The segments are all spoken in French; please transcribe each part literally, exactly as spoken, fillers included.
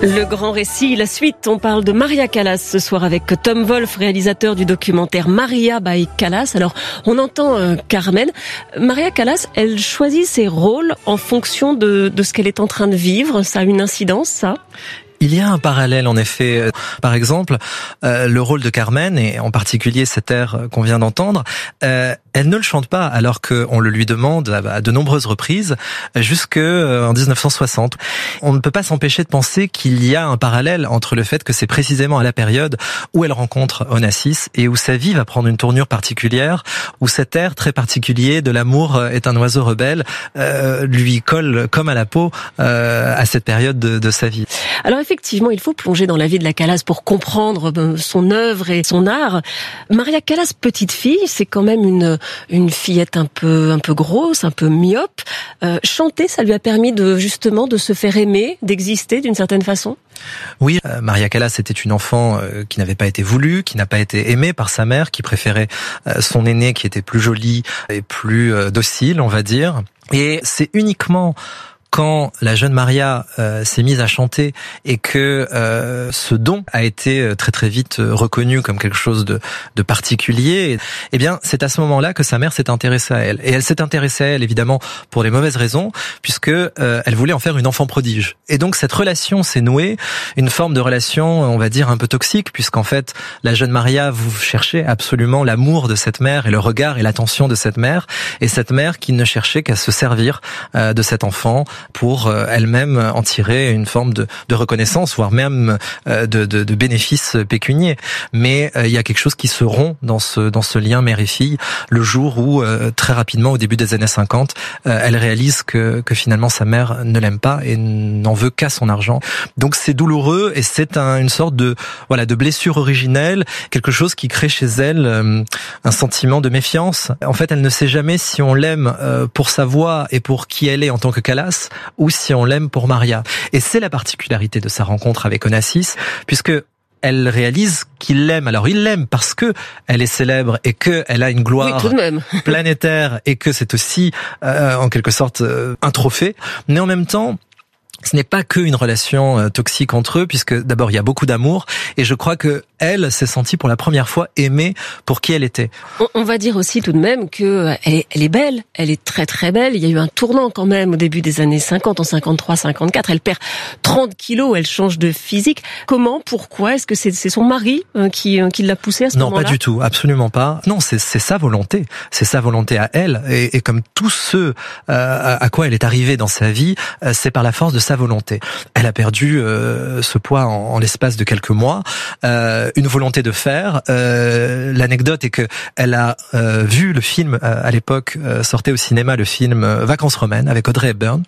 Le grand récit, la suite, on parle de Maria Callas ce soir avec Tom Wolfe, réalisateur du documentaire Maria by Callas. Alors, on entend euh, Carmen. Maria Callas, elle choisit ses rôles en fonction de, de ce qu'elle est en train de vivre. Ça a une incidence, ça ? Il y a un parallèle, en effet. Par exemple, euh, le rôle de Carmen, et en particulier cet air qu'on vient d'entendre, euh, elle ne le chante pas, alors qu'on le lui demande à de nombreuses reprises, jusqu'en dix-neuf cent soixante. On ne peut pas s'empêcher de penser qu'il y a un parallèle entre le fait que c'est précisément à la période où elle rencontre Onassis et où sa vie va prendre une tournure particulière, où cet air très particulier de l'amour est un oiseau rebelle euh, lui colle comme à la peau euh, à cette période de, de sa vie. Alors effectivement, il faut plonger dans la vie de la Callas pour comprendre son œuvre et son art. Maria Callas, petite fille, c'est quand même une une fillette un peu un peu grosse, un peu myope. Euh, chanter, ça lui a permis de justement de se faire aimer, d'exister d'une certaine façon. Oui, euh, Maria Callas était une enfant euh, qui n'avait pas été voulue, qui n'a pas été aimée par sa mère, qui préférait euh, son aînée qui était plus jolie et plus euh, docile, on va dire. Et c'est uniquement quand la jeune Maria euh, s'est mise à chanter et que euh, ce don a été très très vite reconnu comme quelque chose de, de particulier, eh bien c'est à ce moment-là que sa mère s'est intéressée à elle. Et elle s'est intéressée à elle évidemment pour les mauvaises raisons, puisque euh, elle voulait en faire une enfant prodige. Et donc cette relation s'est nouée, une forme de relation, on va dire un peu toxique, puisqu'en fait la jeune Maria vous cherchait absolument l'amour de cette mère et le regard et l'attention de cette mère, et cette mère qui ne cherchait qu'à se servir euh, de cet enfant pour elle-même en tirer une forme de, de reconnaissance, voire même de, de, de bénéfices pécuniaires. Mais il y a quelque chose qui se rompt dans ce, dans ce lien mère et fille le jour où, très rapidement, au début des années cinquante, elle réalise que, que finalement sa mère ne l'aime pas et n'en veut qu'à son argent. Donc c'est douloureux et c'est un, une sorte de, voilà, de blessure originelle, quelque chose qui crée chez elle un sentiment de méfiance. En fait, elle ne sait jamais si on l'aime pour sa voix et pour qui elle est en tant que Callas, ou si on l'aime pour Maria. Et c'est la particularité de sa rencontre avec Onassis, puisque elle réalise qu'il l'aime. Alors il l'aime parce que elle est célèbre et que elle a une gloire oui, tout de même. planétaire et que c'est aussi euh, en quelque sorte euh, un trophée. Mais en même temps, ce n'est pas qu'une relation euh, toxique entre eux, puisque d'abord il y a beaucoup d'amour, et je crois que elle s'est sentie pour la première fois aimée pour qui elle était. On, on va dire aussi tout de même que elle est, elle est belle, elle est très très belle. Il y a eu un tournant quand même au début des années cinquante, en cinquante-trois cinquante-quatre. Elle perd trente kilos, elle change de physique. Comment, pourquoi? Est-ce que c'est, c'est son mari euh, qui, euh, qui l'a poussée à ce non, moment-là? Non, pas du tout, absolument pas. Non, c'est, c'est sa volonté, c'est sa volonté à elle, et, et comme tous ceux euh, à quoi elle est arrivée dans sa vie, euh, c'est par la force de sa volonté. Elle a perdu euh, ce poids en, en l'espace de quelques mois, euh, une volonté de faire. Euh, l'anecdote est que elle a euh, vu le film euh, à l'époque euh, sortait au cinéma le film euh, Vacances romaines avec Audrey Hepburn,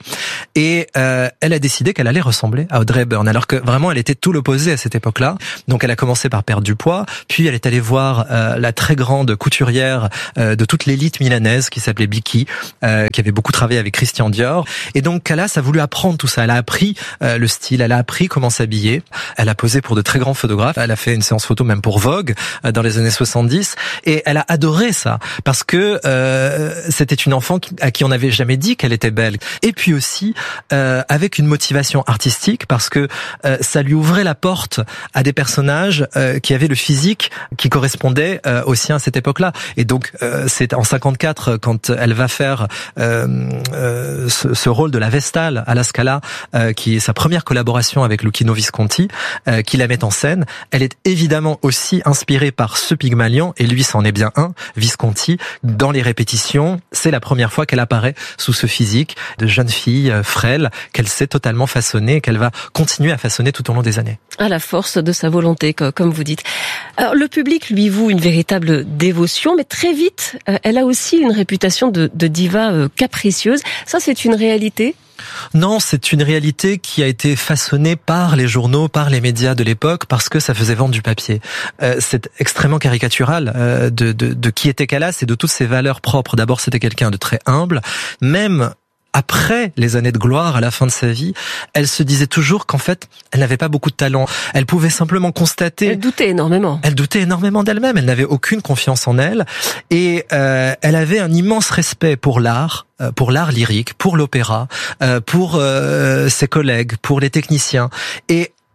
et euh, elle a décidé qu'elle allait ressembler à Audrey Hepburn, alors que vraiment elle était tout l'opposé à cette époque-là. Donc elle a commencé par perdre du poids, puis elle est allée voir euh, la très grande couturière euh, de toute l'élite milanaise qui s'appelait Bicky, euh, qui avait beaucoup travaillé avec Christian Dior, et donc Callas a voulu apprendre tout ça. Elle a appris euh, le style, elle a appris comment s'habiller, elle a posé pour de très grands photographes, elle a fait une séance photo même pour Vogue euh, dans les années soixante-dix, et elle a adoré ça parce que euh, c'était une enfant à qui on n'avait jamais dit qu'elle était belle, et puis aussi euh, avec une motivation artistique, parce que euh, ça lui ouvrait la porte à des personnages euh, qui avaient le physique qui correspondait euh, au sien à cette époque-là. Et donc euh, c'est en cinquante-quatre quand elle va faire euh, euh, ce, ce rôle de la Vestale à la Scala, euh, qui est sa première collaboration avec Luchino Visconti, euh, qui la met en scène. Elle est évidemment aussi inspirée par ce Pygmalion, et lui c'en est bien un, Visconti. Dans les répétitions, c'est la première fois qu'elle apparaît sous ce physique de jeune fille euh, frêle, qu'elle s'est totalement façonnée et qu'elle va continuer à façonner tout au long des années. À la force de sa volonté, comme vous dites. Alors, le public lui voue une véritable dévotion, mais très vite, euh, elle a aussi une réputation de, de diva euh, capricieuse. Ça, c'est une réalité ? Non, c'est une réalité qui a été façonnée par les journaux, par les médias de l'époque, parce que ça faisait vendre du papier. Euh, c'est extrêmement caricatural euh, de, de, de qui était Callas et de toutes ses valeurs propres. D'abord, c'était quelqu'un de très humble, même après les années de gloire, à la fin de sa vie, elle se disait toujours qu'en fait, elle n'avait pas beaucoup de talent. Elle pouvait simplement constater... Elle doutait énormément. Elle doutait énormément d'elle-même. Elle n'avait aucune confiance en elle. Et euh, elle avait un immense respect pour l'art, euh, pour l'art lyrique, pour l'opéra, euh, pour euh, ses collègues, pour les techniciens. Et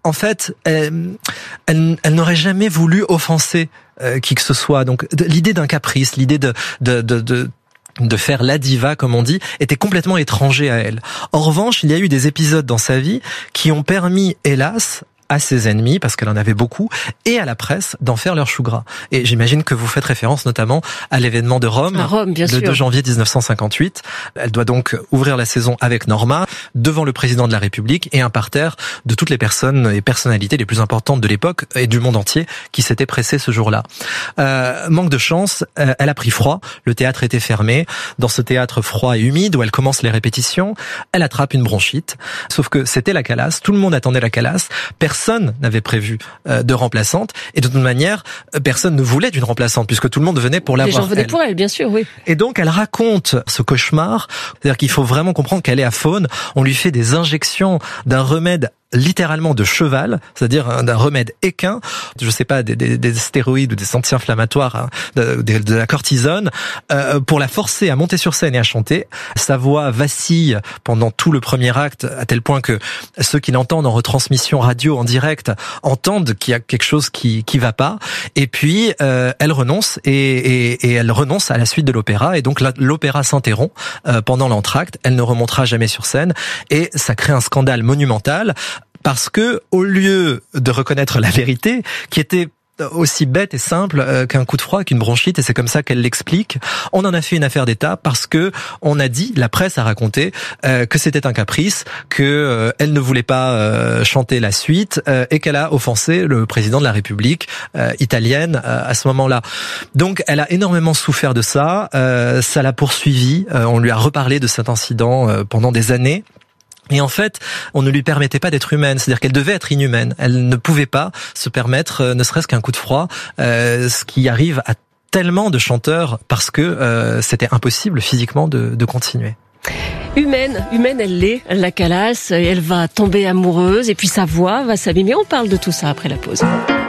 en fait, elle, elle, elle n'aurait jamais voulu offenser euh, qui que ce soit. Donc, de, l'idée d'un caprice, l'idée de, de, de, de de faire la diva, comme on dit, était complètement étranger à elle. En revanche, il y a eu des épisodes dans sa vie qui ont permis, hélas, à ses ennemis, parce qu'elle en avait beaucoup, et à la presse d'en faire leur chou gras. Et j'imagine que vous faites référence notamment à l'événement de Rome, à Rome bien le sûr. deux janvier dix-neuf cent cinquante-huit. Elle doit donc ouvrir la saison avec Norma, devant le président de la République, et un parterre de toutes les personnes et personnalités les plus importantes de l'époque et du monde entier qui s'étaient pressées ce jour-là. Euh, manque de chance, euh, elle a pris froid, le théâtre était fermé. Dans ce théâtre froid et humide où elle commence les répétitions, elle attrape une bronchite. Sauf que c'était la Calas, tout le monde attendait la Calas, personne Personne n'avait prévu euh, de remplaçante, et de toute manière, personne ne voulait d'une remplaçante puisque tout le monde venait pour l'avoir. Les gens venaient elle. pour elle, bien sûr, oui. Et donc, elle raconte ce cauchemar, c'est-à-dire qu'il faut vraiment comprendre qu'elle est à faune. On lui fait des injections d'un remède littéralement de cheval, c'est-à-dire d'un remède équin, je sais pas, des, des, des stéroïdes ou des anti-inflammatoires, hein, de, de, de la cortisone, euh, pour la forcer à monter sur scène et à chanter. Sa voix vacille pendant tout le premier acte, à tel point que ceux qui l'entendent en retransmission radio, en direct, entendent qu'il y a quelque chose qui qui va pas. Et puis, euh, elle renonce, et, et, et elle renonce à la suite de l'opéra, et donc l'opéra s'interrompt euh, pendant l'entracte. Elle ne remontera jamais sur scène, et ça crée un scandale monumental. Parce que, au lieu de reconnaître la vérité, qui était aussi bête et simple euh, qu'un coup de froid, qu'une bronchite, et c'est comme ça qu'elle l'explique, on en a fait une affaire d'État parce que on a dit, la presse a raconté euh, que c'était un caprice, que euh, elle ne voulait pas euh, chanter la suite, euh, et qu'elle a offensé le président de la République euh, italienne euh, à ce moment-là. Donc, elle a énormément souffert de ça. Euh, ça l'a poursuivi. Euh, on lui a reparlé de cet incident euh, pendant des années. Et en fait, on ne lui permettait pas d'être humaine, c'est-à-dire qu'elle devait être inhumaine. Elle ne pouvait pas se permettre, euh, ne serait-ce qu'un coup de froid, euh, ce qui arrive à tellement de chanteurs, parce que euh, c'était impossible physiquement de, de continuer. Humaine, humaine elle l'est, la Calas, elle va tomber amoureuse, et puis sa voix va s'abîmer. On parle de tout ça après la pause.